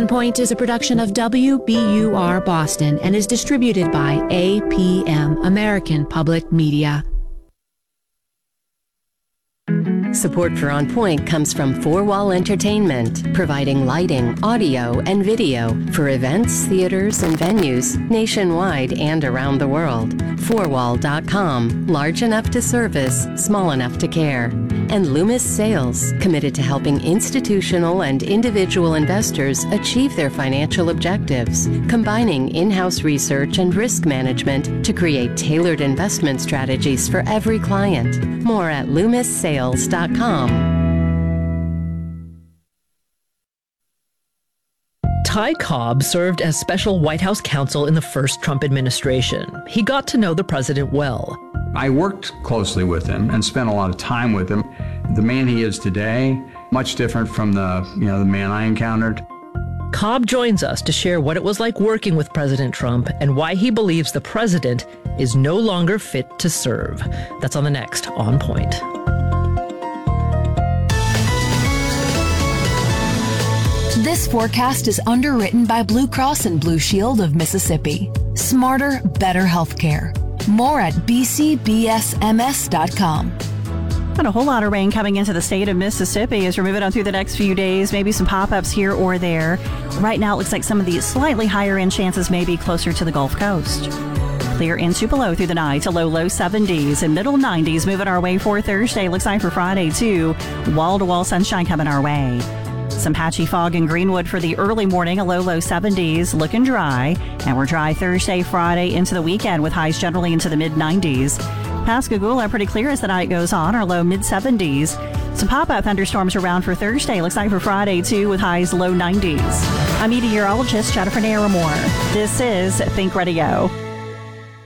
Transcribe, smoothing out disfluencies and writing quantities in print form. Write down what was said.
Point is a production of WBUR Boston and is distributed by APM, American Public Media. Support for On Point comes from Four Wall Entertainment, providing lighting, audio, and video for events, theaters, and venues nationwide and around the world. Fourwall.com, large enough to service, small enough to care. And Loomis Sales, committed to helping institutional and individual investors achieve their financial objectives, combining in-house research and risk management to create tailored investment strategies for every client. More at LoomisSales.com. Ty Cobb served as special White House counsel in the first Trump administration. He got to know the president well. I worked closely with him and spent a lot of time with him. The man he is today, much different from the man I encountered. Cobb joins us to share what it was like working with President Trump and why he believes the president is no longer fit to serve. That's on the next On Point. This forecast is underwritten by Blue Cross and Blue Shield of Mississippi. Smarter, better healthcare. More at bcbsms.com. Not a whole lot of rain coming into the state of Mississippi as we're moving on through the next few days. Maybe some pop-ups here or there. Right now, it looks like some of the slightly higher end chances may be closer to the Gulf Coast. Clear into below through the night to low 70s and middle 90s. Moving our way for Thursday. Looks like for Friday, too. Wall-to-wall sunshine coming our way. Some patchy fog in Greenwood for the early morning, a low 70s, looking dry. And we're dry Thursday, Friday into the weekend with highs generally into the mid-90s. Pascagoula pretty clear as the night goes on, our low mid-70s. Some pop-up thunderstorms around for Thursday, looks like for Friday too, with highs low 90s. I'm meteorologist Jennifer Naramore. This is Think Radio.